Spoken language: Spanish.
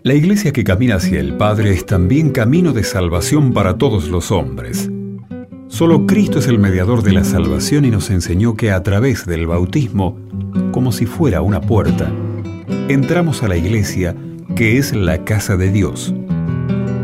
La iglesia que camina hacia el Padre es también camino de salvación para todos los hombres. Solo Cristo es el mediador de la salvación y nos enseñó que a través del bautismo, como si fuera una puerta, entramos a la iglesia, que es la casa de Dios.